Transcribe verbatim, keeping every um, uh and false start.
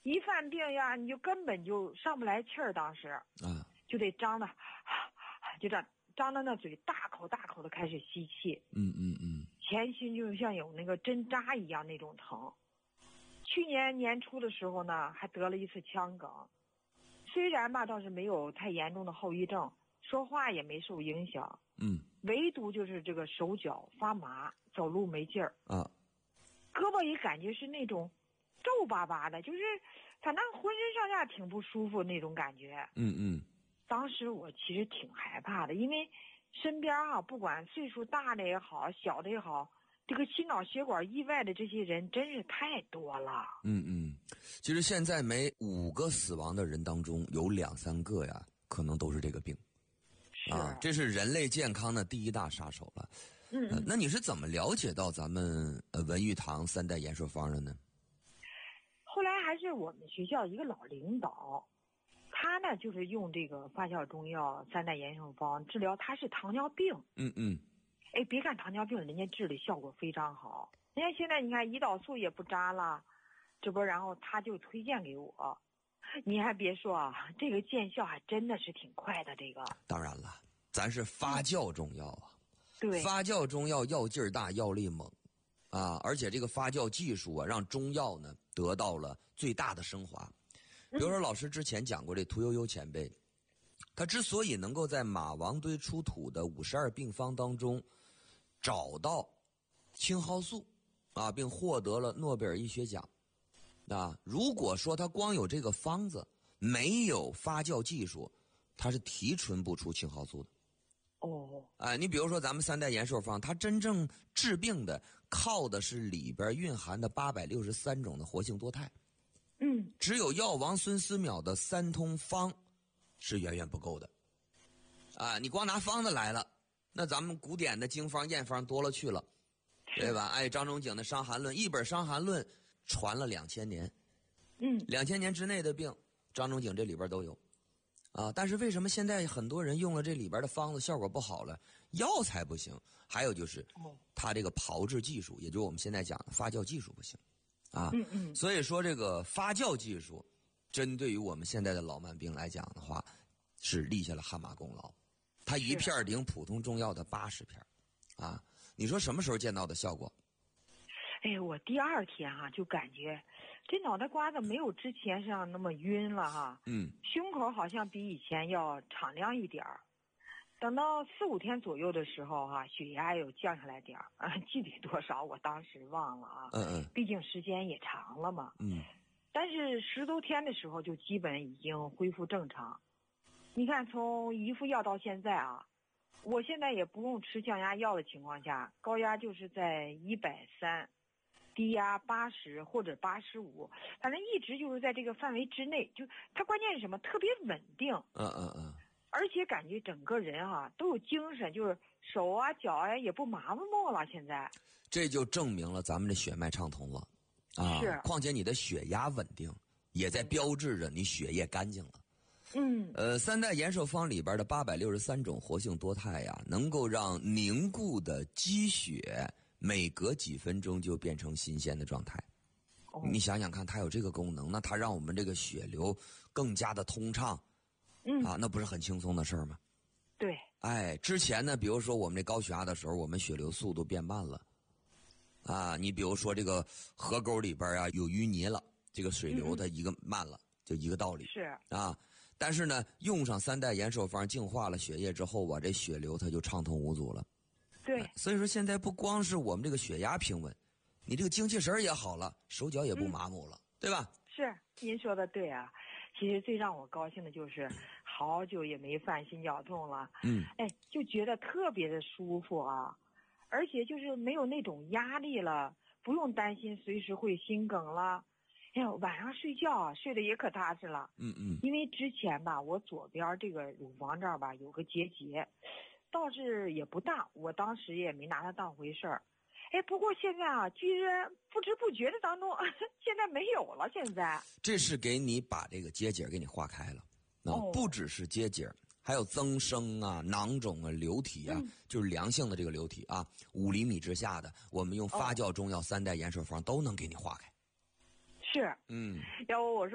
一犯病呀，你就根本就上不来气儿，当时啊， 就得张的，就这样张着那嘴，大口大口的开始吸气。 嗯嗯嗯， 前心就像有那个针扎一样那种疼。去年年初的时候呢，还得了一次腔梗，虽然吧倒是没有太严重的后遗症，说话也没受影响， 嗯， 唯独就是这个手脚发麻，走路没劲儿啊， 胳膊也感觉是那种皱巴巴的，就是反正浑身上下挺不舒服那种感觉。 嗯嗯， 当时我其实挺害怕的，因为身边啊，不管岁数大的也好，小的也好，这个心脑血管意外的这些人真是太多了。 嗯嗯，其实现在每五个死亡的人当中有两三个呀，可能都是这个病。 是啊，这是人类健康的第一大杀手了。 嗯、 呃，那你是怎么了解到咱们呃文玉堂三代延寿方的呢？ 后来还是我们学校一个老领导，他呢就是用这个发酵中药三代延寿方治疗，他是糖尿病。 嗯嗯， 哎，别看糖尿病，人家治的效果非常好。人家现在你看胰岛素也不扎了，这不，然后他就推荐给我。你还别说啊，这个见效还真的是挺快的。这个当然了，咱是发酵中药啊， 对， 发酵中药药劲儿大，药力猛啊，而且这个发酵技术啊，让中药呢得到了最大的升华。比如说，老师之前讲过这屠呦呦前辈，他之所以能够在马王堆出土的五十二病方当中找到青蒿素啊，并获得了诺贝尔医学奖。啊，如果说他光有这个方子，没有发酵技术，他是提纯不出青蒿素的。 哦， 哎，你比如说咱们三代延寿方，它真正治病的靠的是里边蕴含的八百六十三种的活性多肽。 嗯， 只有药王孙思邈的三通方是远远不够的。啊，你光拿方子来了，那咱们古典的经方验方多了去了，对吧？哎，张仲景的《伤寒论》，一本《伤寒论》传了两千年， 嗯， 两千年之内的病，张仲景这里边都有。啊，但是为什么现在很多人用了这里边的方子效果不好了？药材不行，还有就是它这个炮制技术，也就是我们现在讲的发酵技术不行。啊， 嗯嗯， 所以说这个发酵技术，针对于我们现在的老慢病来讲的话，是立下了汗马功劳。它一片顶普通中药的八十片，啊，你说什么时候见到的效果？ 哎，我第二天哈、啊、就感觉这脑袋瓜子没有之前上那么晕了哈， 嗯， 胸口好像比以前要敞亮一点儿。等到四五天左右的时候哈、啊，血压有降下来点儿啊，具体多少我当时忘了啊， 嗯嗯， 毕竟时间也长了嘛， 嗯， 但是十多天的时候就基本已经恢复正常。你看从一副药到现在啊，我现在也不用吃降压药的情况下，高压就是在一百三。低压八十或者八十五，反正一直就是在这个范围之内。就它关键是什么？特别稳定。 嗯嗯嗯。 而且感觉整个人啊都有精神，就是手啊脚啊也不麻木了。现在这就证明了咱们的血脉畅通了啊！ 是， 况且你的血压稳定，也在标志着你血液干净了。 嗯， 呃，三代延寿方里边的八百六十三种活性多肽呀，能够让凝固的积血每隔几分钟就变成新鲜的状态。 哦、 你想想看，它有这个功能，那它让我们这个血流更加的通畅， 嗯啊，那不是很轻松的事儿吗？ 对。 哎，之前呢，比如说我们这高血压的时候，我们血流速度变慢了，啊，你比如说这个河沟里边啊有淤泥了，这个水流它一个慢了，嗯、就一个道理。 是啊。但是呢，用上三代延寿方净化了血液之后吧，这血流它就畅通无阻了。 对、 啊，所以说现在不光是我们这个血压平稳，你这个精气神也好了，手脚也不麻木了，嗯、对吧？ 是，您说的对啊。其实最让我高兴的就是好久也没犯心绞痛了， 嗯， 哎，就觉得特别的舒服啊，而且就是没有那种压力了，不用担心随时会心梗了。哎呀，晚上睡觉啊，睡得也可踏实了。 嗯嗯。 因为之前吧，我左边这个乳房这儿吧有个结节，倒是也不大，我当时也没拿它当回事儿。哎，不过现在啊，居然不知不觉的当中，现在没有了。现在这是给你把这个结节给你化开了，啊、哦，不只是结节，还有增生啊、囊肿啊、瘤体啊，嗯、就是良性的这个瘤体啊，五厘米之下的，我们用发酵中药三代延寿方都能给你化开。 是， 嗯， 要不我说。